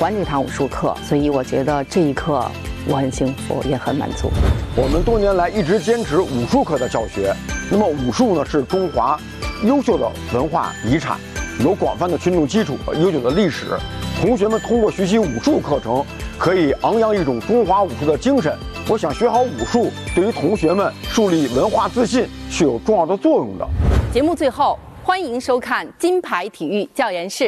欢这堂武术课，所以我觉得这一课我很幸福，也很满足。 我们多年来一直坚持武术课的教学。那么武术呢，是中华优秀的文化遗产，有广泛的群众基础和悠久的历史。同学们通过学习武术课程，可以昂扬一种中华武术的精神。我想学好武术，对于同学们树立文化自信是有重要的作用的。 节目最后，欢迎收看金牌体育教研室。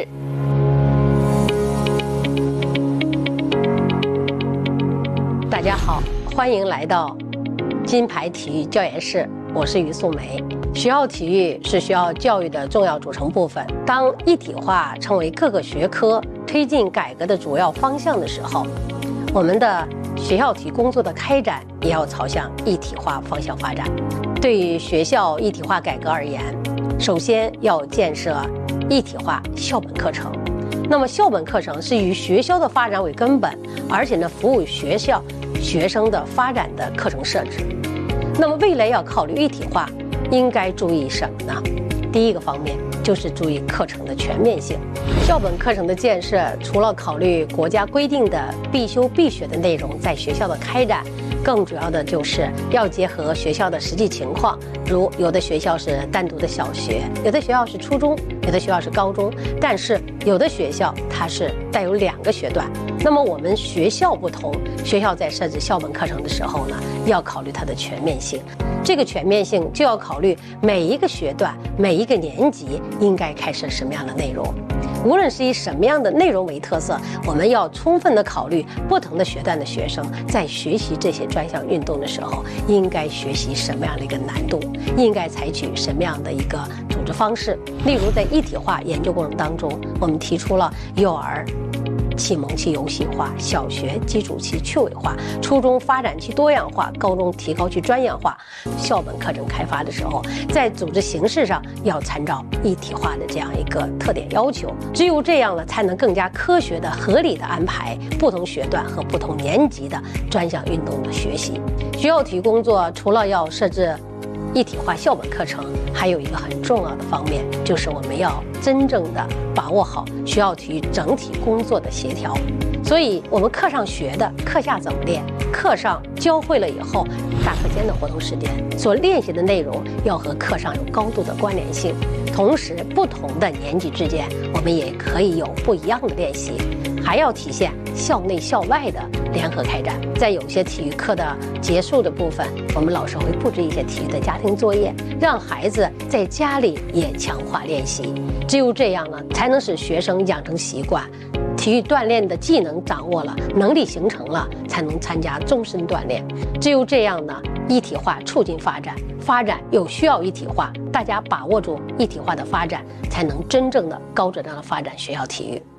大家好，欢迎来到金牌体育教研室，我是于素梅。学校体育是学校教育的重要组成部分。当一体化成为各个学科推进改革的主要方向的时候，我们的学校体育工作的开展也要朝向一体化方向发展。对于学校一体化改革而言，首先要建设一体化校本课程。那么校本课程是以学校的发展为根本，而且呢服务学校学生的发展的课程设置。那么未来要考虑一体化，应该注意什么呢？第一个方面就是注意课程的全面性。校本课程的建设，除了考虑国家规定的必修必学的内容在学校的开展，更主要的就是要结合学校的实际情况，如有的学校是单独的小学，有的学校是初中，有的学校是高中，但是有的学校它是带有2个学段。那么我们学校不同，学校在设置校本课程的时候呢，要考虑它的全面性。这个全面性就要考虑每一个学段、每一个年级应该开设什么样的内容。无论是以什么样的内容为特色，我们要充分的考虑不同的学段的学生在学习这些专项运动的时候，应该学习什么样的一个难度，应该采取什么样的一个组织方式。例如在一体化研究过程当中，我们提出了幼儿启蒙期游戏化，小学基础期趣味化，初中发展期多样化，高中提高期专业化。校本课程开发的时候，在组织形式上要参照一体化的这样一个特点要求。只有这样呢，才能更加科学的、合理的安排不同学段和不同年级的专项运动的学习。学校体育工作除了要设置一体化校本课程，还有一个很重要的方面，就是我们要真正的把握好学校体育整体工作的协调。所以我们课上学的，课下怎么练？课上教会了以后，大课间的活动时间所练习的内容要和课上有高度的关联性。同时，不同的年级之间，我们也可以有不一样的练习，还要体现校内校外的联合开展。在有些体育课的结束的部分，我们老师会布置一些体育的家庭作业，让孩子在家里也强化练习。只有这样呢，才能使学生养成习惯，体育锻炼的技能掌握了，能力形成了，才能参加终身锻炼。只有这样呢，一体化促进发展，发展又需要一体化，大家把握住一体化的发展，才能真正的高质量的发展学校体育。